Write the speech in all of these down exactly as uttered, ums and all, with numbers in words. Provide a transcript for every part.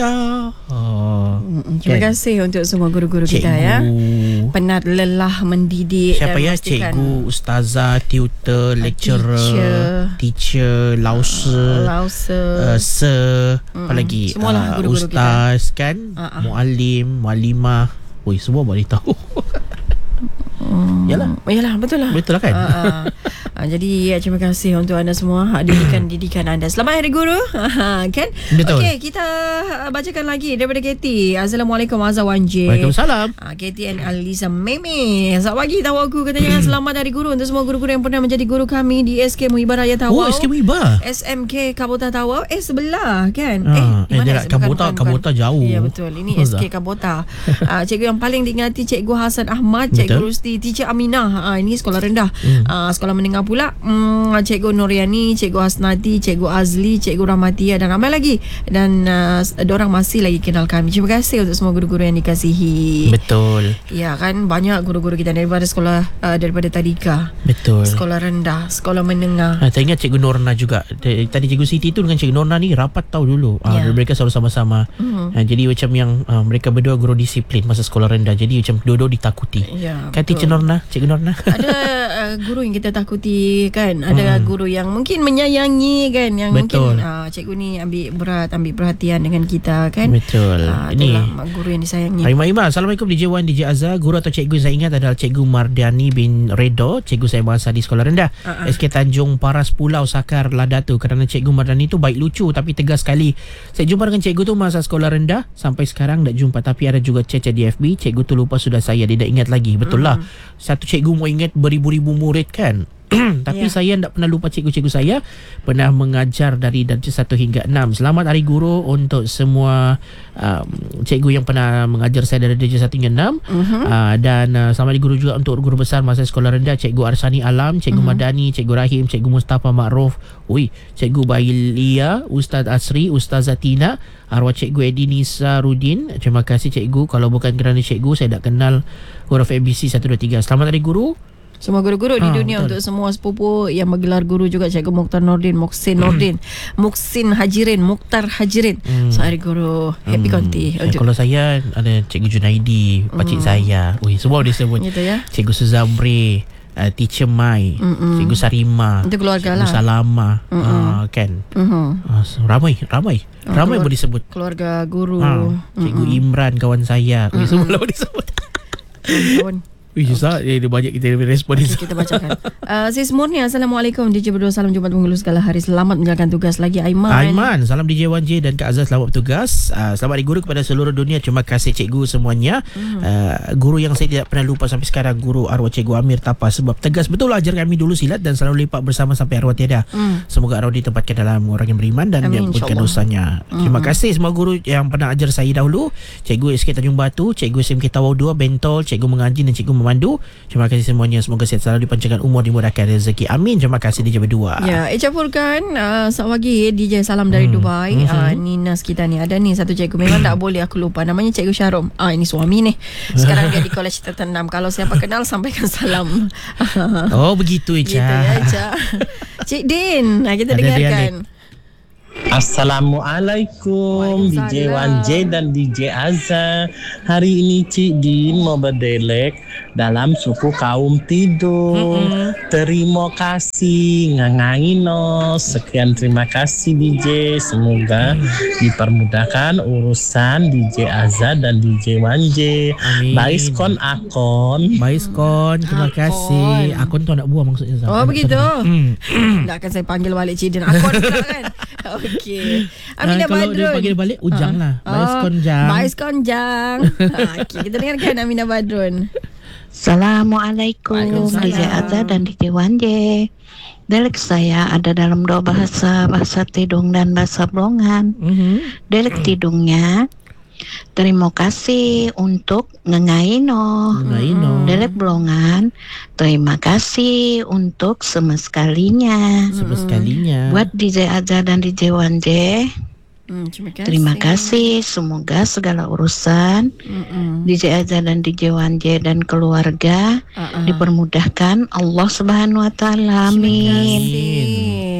Oh, terima kan? kasih untuk semua guru-guru cikgu, kita ya. Penat lelah mendidik. Siapa dan ya? Cikgu, ustazah, tutor, lecturer, teacher, teacher lauser, uh, lauser, uh, sir, mm, apa lagi? Semualah uh, guru-guru ustaz kita. kan, uh-uh. muallim, muallimah. Oi, semua boleh tahu. Hmm. Yalah. Yalah, betul lah. Betul lah kan? Uh, uh. Uh, jadi ya, terima kasih untuk anda semua, didikan-didikan anda. Selamat Hari Guru. Kan? Betul. Okey, kita bacakan lagi daripada K T. Assalamualaikum Azhar Wan J. Waalaikumsalam. uh, K T and Alisa Meme. Selamat pagi tahu aku katanya. Selamat Hari Guru untuk semua guru-guru yang pernah menjadi guru kami di S K Muhibah Raya Tawau. Oh, S K Muhibah. S M K Kabota Tawau. Eh sebelah kan? Ha, eh di mana? Eh, Kabota, Kabota jauh. Ya betul. Ini S K Kabota. uh, cikgu yang paling diingati Cikgu Hasan Ahmad, Cikgu Rusti, Teacher Aminah. Uh, ini sekolah rendah. Hmm. Uh, sekolah menengah pula. Um, Cikgu Nuriani, Cikgu Hasnati, Cikgu Azli, Cikgu Rahmatia dan ramai lagi. Dan uh, diorang masih lagi kenal kami. Terima kasih untuk semua guru-guru yang dikasihi. Betul. Ya kan, banyak guru-guru kita daripada sekolah uh, daripada tadika. Betul. Sekolah rendah, sekolah menengah. Ha, saya ingat Cikgu Norna juga. Tadi Cikgu Siti tu dengan Cikgu Norna ni rapat tahu dulu. Ya. Ha, mereka selalu sama-sama. Hmm. Ha, jadi macam yang uh, mereka berdua guru disiplin masa sekolah rendah. Jadi macam dua-dua ditakuti. Ya, kan Cikgu Norna, Cikgu Norna. Ada uh, guru yang kita takuti kan. Ada hmm. guru yang mungkin menyayangi kan, yang betul. mungkin uh, cikgu ni ambil berat, ambil perhatian dengan kita kan. Betul. Uh, ini guru yang disayangi. Harimah. Assalamualaikum D J Wan, D J Azhar. Guru atau cikgu saya ingat adalah Cikgu Mardiani bin Redo, cikgu saya bahasa di sekolah rendah uh-uh. S K Tanjung Paras Pulau Sakar Ladatu. Kerana Cikgu Mardiani tu baik lucu tapi tegas sekali. Saya jumpa dengan cikgu tu masa sekolah rendah, sampai sekarang tak jumpa. Tapi ada juga chat di F B, cikgu tu lupa sudah saya, dia tak ingat lagi. Betul lah. Mm-hmm. Satu cikgu mau ingat beribu-ribu murid kan. Tapi yeah. saya tak pernah lupa cikgu-cikgu saya. Pernah mengajar dari darjah satu hingga enam. Selamat Hari Guru untuk semua um, cikgu yang pernah mengajar saya dari darjah satu hingga enam. uh-huh. uh, Dan uh, selamat Hari Guru juga untuk guru besar masa sekolah rendah, Cikgu Arsani Alam, Cikgu uh-huh. Madani, Cikgu Rahim, Cikgu Mustafa Ma'ruf, Ui, Cikgu Bailia, Ustaz Asri, Ustazah Tina, arwah Cikgu Edi Nisa Rudin. Terima kasih cikgu. Kalau bukan kerana cikgu, saya tak kenal huruf A B C satu dua tiga. Selamat Hari Guru semua guru-guru ha, di dunia, betul. Untuk semua sepupu yang bergelar guru juga, Cikgu Mukhtar Nordin, Muksin Nordin, Muksin Hajirin, Mukhtar Hajirin. Hmm. So, Hari Guru happy hmm. konti. Eh, kalau saya ada Cikgu Junaidi, pakcik hmm. saya. Ui, semua dia sebut. Gitu ya. Cikgu Suzamri, uh, Teacher Mai, Mm-mm. Cikgu Sarima, itu keluarga Cikgu lah. Salama, uh, kan. Uh, ramai, ramai. Oh, ramai boleh disebut. Keluarga guru. Uh, Cikgu Mm-mm. Imran, kawan saya. Ui, semua lah boleh disebut. Kawan. Wih, susah. Dia banyak kita respon. Okay, kita bacakan. uh, Sis Murni, Assalamualaikum. D J berdua, salam Jumat Mengeluh segala hari. Selamat menjalankan tugas lagi. Aiman. Aiman, salam D J Wan J dan Kak Azhar, selamat bertugas. Uh, selamat Hari Guru kepada seluruh dunia. Terima kasih cikgu semuanya. Hmm. Uh, guru yang saya tidak pernah lupa sampai sekarang, guru arwah Cikgu Amir Tapa. Sebab tegas betul ajar kami dulu silat dan selalu lipat bersama sampai arwah tiada. Hmm. Semoga arwah ditempatkan dalam orang yang beriman dan diampunkan dosanya. Hmm. Terima kasih semua guru yang pernah ajar saya dahulu. Cikgu S K Tanjung Batu, Cikgu S M K Tawau dua, Bentol, Cikgu Mengaji dan Cikgu Memandu. Terima kasih semuanya. Semoga sihat selalu, dipanjangkan umur, dimurahkan rezeki. Amin. Terima kasih D J berdua. Ya, Echa Furkan, uh, selamat pagi D J, salam dari hmm. Dubai. Mm-hmm. Uh, ni nas kita ni. Ada ni satu cikgu, memang tak boleh aku lupa. Namanya Cikgu Syarom. Ah, ini suami ni. Sekarang dia di Kolej Tertenam. Kalau siapa kenal, sampaikan salam. Oh, begitu Echa. Gitu ya, Echa. Cik Din, nah, kita Ada dengarkan. Assalamualaikum D J Wan J dan D J Azhar. Hari ini Cik Din mau berdelek dalam suku kaum tidur. Mm-hmm. Terima kasih ngangangino. Sekian terima kasih D J. Semoga mm. dipermudahkan urusan D J Azhar dan D J Wan J. Baiskon akon. Baiskon, terima akon. kasih. Akon tu nak buang maksudnya. Oh begitu. Hmm. Tak akan saya panggil balik Cik Din. Akon pula kan. Okey. Aminah uh, kalau Badrun. dia panggil balik Ujang uh. lah. Baiskon jang. Baiskon jang. Okey, kita dengarkan Aminah Badrun. Assalamualaikum D J Azhar dan D J Wan J. Delek saya ada dalam dua bahasa, bahasa Tidung dan bahasa Blongan. Mm-hmm. Delek Tidungnya, terima kasih untuk ngengaino. Ngengaino. Delek Blongan, terima kasih untuk semeskalinya. Semeskalinya. Buat D J Azhar dan D J Wan J, Hmm, terima kasih. Terima kasih. Semoga segala urusan Mm-mm. D J Azhar dan D J Wan J dan keluarga uh-uh. dipermudahkan Allah Subhanahu Wa Taala. Amin.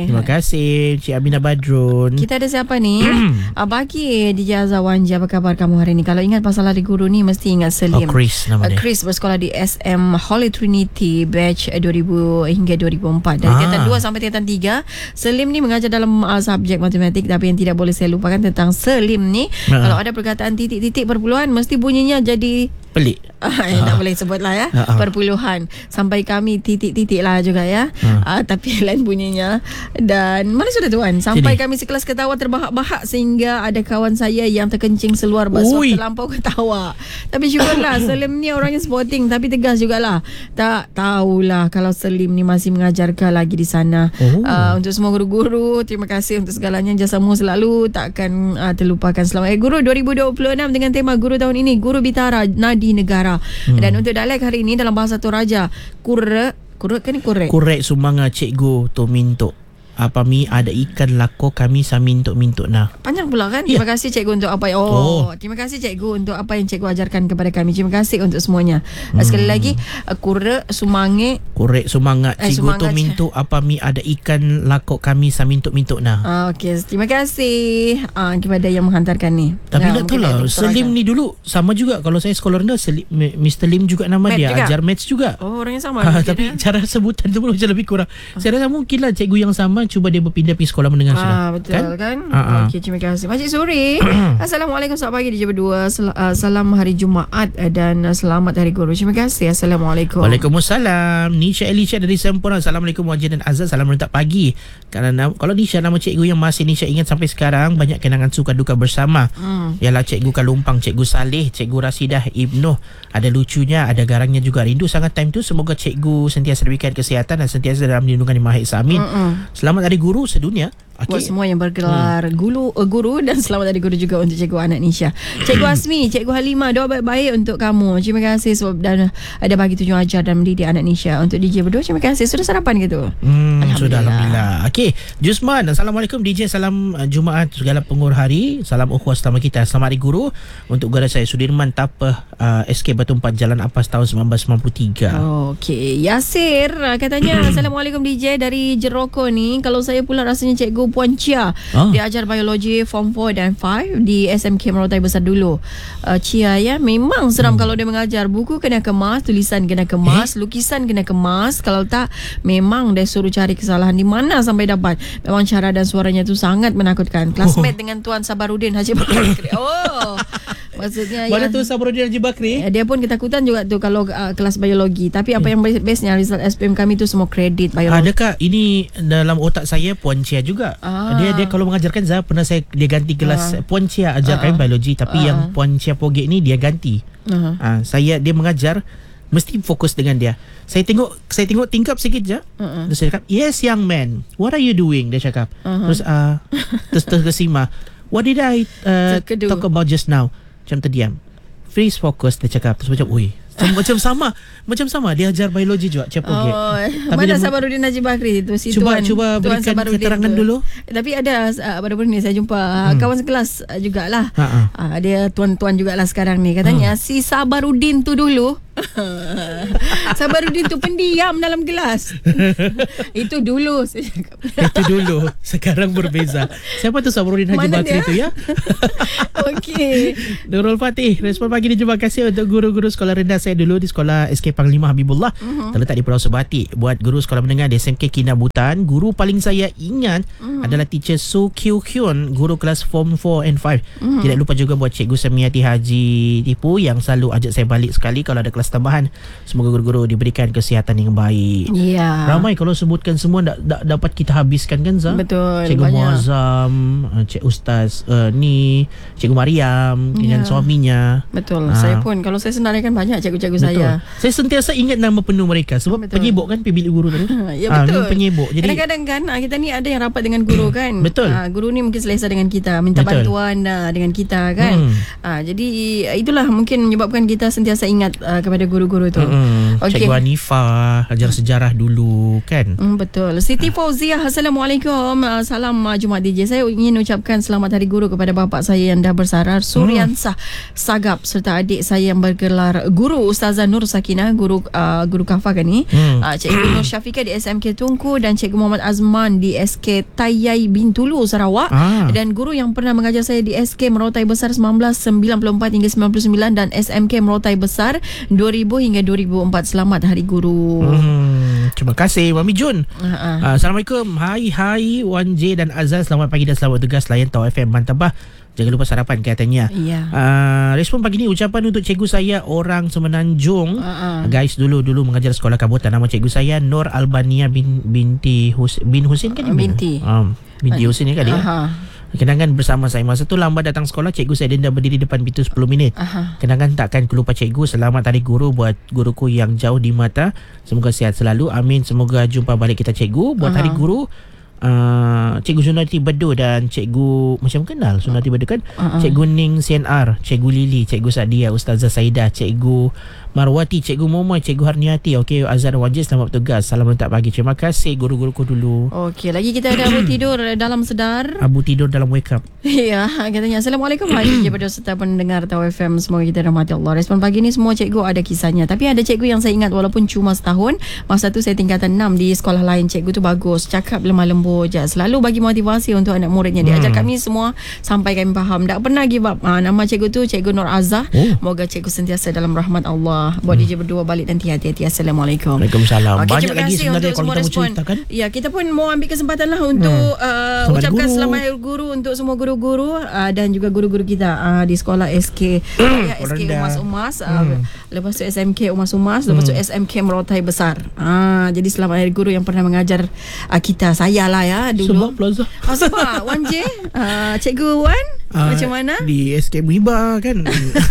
Terima kasih Cik Aminah Badrun. Kita ada siapa ni? uh, bagi D J Azhar Wanja, apa khabar kamu hari ni? Kalau ingat pasal hari guru ni mesti ingat Selim. Oh, Chris nama uh, dia. Chris bersekolah di S M Holy Trinity batch dua ribu hingga dua ribu empat. Dari Ah. tingkatan dua sampai tingkatan tiga. Selim ni mengajar dalam uh, subjek matematik, tapi yang tidak boleh saya lupakan tentang Selim ni, Ah. kalau ada perkataan titik-titik perpuluhan mesti bunyinya jadi Pelik. Ah, tak boleh sebut lah ya. Ah, ah. Perpuluhan. Sampai kami titik-titik lah juga ya. Ah. Ah, tapi lain bunyinya. Dan mana sudah tuan? Sampai Sini. kami sekelas ketawa terbahak-bahak sehingga ada kawan saya yang terkencing seluar sebab Ui. terlampau ketawa. Tapi syukurlah Selim ni orangnya sporting tapi tegas jugalah. Tak tahulah kalau Selim ni masih mengajarkan lagi di sana. Oh. Ah, untuk semua guru-guru, terima kasih untuk segalanya. Jasamu selalu takkan uh, terlupakan. Selamat eh, Guru dua ribu dua puluh enam dengan tema Guru tahun ini Guru Bitara Nadi Negara. Hmm. Dan untuk dialek hari ini dalam bahasa Toraja, kurek, kurek kan ni kurek. Kurek sumanga cikgu to minto. Apa mi ada ikan lako kami sa minto-minto nah. Panjang pula kan? Ya. Terima kasih cikgu untuk apa oh, Oh. terima kasih cikgu untuk apa yang cikgu ajarkan kepada kami. Terima kasih untuk semuanya. Hmm. Sekali lagi, uh, kurek, sumange. Kurek sumanga Eh, cikgu to sumanga, minto apa mi ada ikan lako kami sa minto-minto nah. Ah, okey, terima kasih uh, kepada yang menghantarkan ni. Tapi Ya, nak tahu mungkin lah dari Selim Toraja. ni dulu sama juga. Kalau saya sekolah rendah Selim, Mister Lim juga nama Math dia juga? ajar maths juga. Oh, orang yang sama. Ha, mungkin, tapi ya? cara sebutan tu pun macam lebih kurang. Saya rasa mungkin lah cikgu yang sama cuba dia berpindah pergi sekolah menengah sudah. Ah, betul kan? kan? Ah, ah. Okey, terima kasih. Makcik Suri. Assalamualaikum, selamat pagi D J berdua. Sel- uh, salam hari Jumaat uh, dan uh, selamat hari Guru. Terima kasih. Assalamualaikum. Waalaikumsalam. Nisha Elisha dari Sempurna. Assalamualaikum Wajid dan Azhar. Salam rentak pagi. Kerana kalau Nisha nama cikgu yang masih Nisha ingat sampai sekarang, banyak kenangan suka duka bersama. Hmm. Ialah cikgu Kalumpang, cikgu Saleh, cikgu Rasidah Ibnu. Ada lucunya, ada garangnya juga. Rindu sangat time tu. Semoga cikgu sentiasa diberikan kesihatan dan sentiasa dalam lindungan Yang Maha Esa. Amin. Mm-mm. Selamat Hari Guru sedunia. Buat Okey. semua yang bergelar hmm. guru, uh, guru dan selamat hari guru juga untuk Cikgu Anak Nisha. Cikgu Asmi, Cikgu Halimah, doa baik-baik untuk kamu. Terima kasih sebab dah ada bagi tujuan ajar dan mendidik anak Nisha. Untuk D J berdua, terima kasih. Sudah sarapan gitu? Hmm, Alhamdulillah. sudah Alhamdulillah. Okey, Jusman. Assalamualaikum D J. Salam uh, Jumaat segala pengur hari. Salam ukhuwah selama kita. Selamat Hari Guru untuk guru saya Sudirman Tapah uh, S K Batu Empat Jalan Apas tahun sembilan belas sembilan puluh tiga. Okey, Yasir uh, katanya Assalamualaikum D J dari Jeroko ni. Kalau saya pula rasanya Cikgu Puan Chia. Ah. Dia ajar biologi form four dan five di S M K Merotai Besar dulu. Uh, Chia ya, memang seram hmm. kalau dia mengajar. Buku kena kemas, tulisan kena kemas, eh? lukisan kena kemas. Kalau tak, memang dia suruh cari kesalahan di mana sampai dapat. Memang cara dan suaranya tu sangat menakutkan. Classmate oh. dengan Tuan Sabarudin Haji Bakri. Oh. Maksudnya Mana yang, tu Sabarudin Haji Bakri? eh, dia pun ketakutan juga tu kalau uh, kelas biologi. Tapi apa yang bestnya result S P M kami tu semua kredit biologi. Adakah ini dalam otak saya Puan Chia juga? Ah. Dia dia kalau mengajarkan saya pernah saya dia ganti kelas ah. Puan Chia ajarkan Ah. biologi tapi Ah. yang Puan Chia Pogek ni dia ganti. Uh-huh. Ah, saya dia mengajar mesti fokus dengan dia. Saya tengok saya tengok tingkap sikit je. Uh-uh. Terus saya cakap, "Yes young man, what are you doing?" Dia cakap. Uh-huh. Terus ah uh, terus terkesima. "What did I uh, Terkedu. talk about just now?" Macam terdiam. "Freeze focus," dia cakap. Terus macam, "Oi, macam sama macam sama dia ajar biologi juga Cik Pogek." Oh, Tapi mana dia- Sabarudin Haji Bakri itu si Cuba- tuan cuba tuan berikan Sabarudin keterangan tu. dulu. Tapi ada uh, baru-baru ni saya jumpa hmm. kawan sekelas uh, jugalah. Ha-ha. Uh, dia tuan-tuan jugalah sekarang ni. Katanya hmm. si Sabarudin tu dulu Sabarudin tu pendiam dalam kelas. Itu dulu saya cakap. Itu dulu. Sekarang berbeza. Siapa tu Sabarudin Haji Mana Bakri dia? tu ya? Okey. Nurul Fatih. Respon pagi ni terima kasih untuk guru-guru sekolah rendah saya dulu di sekolah S K Panglima Habibullah. Uh-huh. Terletak di Pulau Sebatik. Buat guru sekolah menengah di S M K Kinabutan, guru paling saya ingat uh-huh. adalah teacher Su Kyu Hyun, guru kelas form four and five. Uh-huh. Tidak lupa juga buat Cikgu Semiati Haji Tipu yang selalu ajak saya balik sekali kalau ada kelas tambahan. Semoga guru-guru diberikan kesihatan yang baik. Ya. Ramai kalau sebutkan semua da- da- dapat kita habiskan kan Zah? Betul. Cikgu banyak. Muazzam, uh, Cik Ustaz uh, ni, Cikgu Mariam dengan Ya. suaminya. Betul. Ah. Saya pun kalau saya sebenarnya kan banyak cikgu-cikgu Betul. saya. Saya sentiasa ingat nama penuh mereka sebab Betul. penyibuk kan pergi bilik guru tu. Ya Ah, betul. memang penyibuk. Jadi kadang-kadang kan ah, kita ni ada yang rapat dengan guru kan. Betul. Ah, guru ni mungkin selesa dengan kita, minta Betul. bantuan ah, dengan kita kan. Hmm. Ah, jadi itulah mungkin menyebabkan kita sentiasa ingat ah, kepada kepada guru-guru tu. Mm-hmm. Okey. Cikgu Hanifah ajar sejarah dulu kan. Mm, betul. Siti Fauziah, Assalamualaikum. Uh, salam uh, Jumaat D J. Saya ingin ucapkan selamat Hari Guru kepada bapa saya yang dah bersarar, Suryansah Sagap, serta adik saya yang bergelar guru, Ustazah Nur Sakinah, guru uh, guru Kafah kan ni. Mm. Uh, Cikgu Nur Syafiqah di S M K Tunku dan Cikgu Muhammad Azman di S K Tayai Bintulu Sarawak. Ah. Dan guru yang pernah mengajar saya di S K Merotai Besar sembilan belas sembilan puluh empat hingga sembilan puluh sembilan dan S M K Merotai Besar dua ribu hingga dua ribu empat. Selamat Hari Guru. Hmm, terima kasih Mami Jun. Uh-uh. Uh, Assalamualaikum. Hai hai Wan J dan Azaz. Selamat pagi dan selamat tugas layan Tau F M Mantabah. Jangan lupa sarapan katanya. Yeah. Uh, respon pagi ni ucapan untuk cikgu saya orang Semenanjung. Uh-uh. Guys dulu dulu mengajar sekolah Kabutan. Nama cikgu saya Nur Albania bin binti Hus, bin Husin kan? Uh, binti. Um, binti Husin ni kan dia. Uh-huh. Kenangan bersama saya. Masa tu lambat datang sekolah, cikgu saya dah berdiri depan pintu sepuluh minit. Aha. Kenangan takkan kelupa cikgu. Selamat Hari Guru buat guruku yang jauh di mata. Semoga sihat selalu. Amin. Semoga jumpa balik kita cikgu. Buat Aha. Hari Guru, uh, Cikgu Sunati Bedu dan Cikgu macam kenal Sunati Bedu kan? Uh-huh. Cikgu Ning C N R, Cikgu Lili, Cikgu Sadia, Ustazah Saidah, Cikgu Marwati, Cikgu Momoy, Cikgu Harniati. Okey, Azhar Wajib, selamat bertugas. Salam letak pagi. Terima kasih guru-guruku dulu. Okey, lagi kita ada Abu Tidur dalam sedar. Abu Tidur dalam wake up. Ya, katanya Assalamualaikum Hai kepada serta pendengar Tau F M. Semoga kita rahmati Allah. Respon pagi ni semua cikgu ada kisahnya. Tapi ada cikgu yang saya ingat walaupun cuma setahun. Masa tu saya tingkatan enam di sekolah lain. Cikgu tu bagus, cakap lemah lembut je. Selalu bagi motivasi untuk anak muridnya. Dia ajar kami semua sampai kami faham. Tak pernah give up. Ha, nama cikgu tu Cikgu Nur Azah. Oh. Moga cikgu sentiasa dalam rahmat Allah. Buat hmm. D J berdua balik nanti hati-hati. Assalamualaikum. Waalaikumsalam. Okay, banyak lagi sebenarnya kalau kita mau ceritakan. Ya, kita pun mau ambil kesempatan lah untuk hmm. uh, selamat ucapkan guru. Selamat Hari Guru untuk semua guru-guru uh, dan juga guru-guru kita uh, di sekolah S K ya, S K Umas Umas uh, hmm. lepas tu S M K Umas Umas, lepas tu hmm. S M K Merotai Besar. Uh, jadi selamat Hari Guru yang pernah mengajar uh, kita. Saya lah ya dulu. Sebab Plaza. Oh, sebab Wan J, uh, Cikgu Wan uh, macam mana? Di S K Muhibah kan.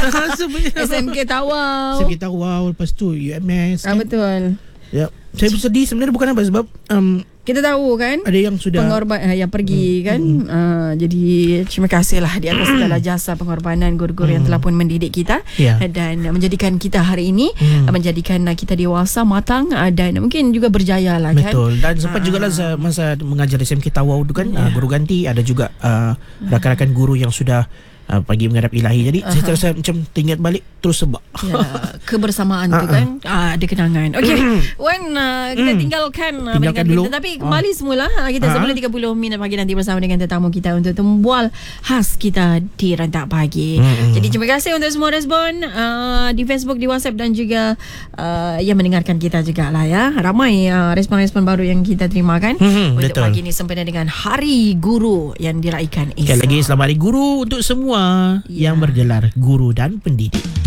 S M K Tawau. S M K Tawau, lepas tu U M S ah, kan? Betul. Ya, saya bersedih sebenarnya bukan apa sebab um, kita tahu kan ada yang sudah pengorban yang pergi hmm. kan. Hmm. Uh, jadi terima kasihlah di atas segala jasa pengorbanan guru-guru hmm. yang telah pun mendidik kita yeah. dan menjadikan kita hari ini hmm. menjadikan kita dewasa, matang dan mungkin juga berjaya lah kan. Betul. Dan sempat uh, jugalah masa mengajar S M K Tawau tu kan, yeah. uh, guru ganti ada juga uh, rakan-rakan guru yang sudah Uh, pagi menghadap ilahi. Jadi uh-huh. saya terasa macam teringat balik terus sebab ya, kebersamaan tu uh-huh. kan uh, ada kenangan. Okey, Wan uh, kita tinggalkan, uh, tinggalkan dulu. Kita, tapi kembali uh. semula uh, kita uh-huh. sebelum tiga puluh minit pagi nanti bersama dengan tetamu kita untuk tembual khas kita di Rentak Pagi. Uh-huh. Jadi terima kasih untuk semua respon uh, di Facebook, di WhatsApp dan juga uh, yang mendengarkan kita juga lah ya. Ramai uh, respon-respon baru yang kita terima kan. Uh-huh. Untuk betul. Pagi ini sempena dengan Hari Guru yang diraikan esok. Sekali lagi selamat Hari Guru untuk semua ya. Yang bergelar guru dan pendidik.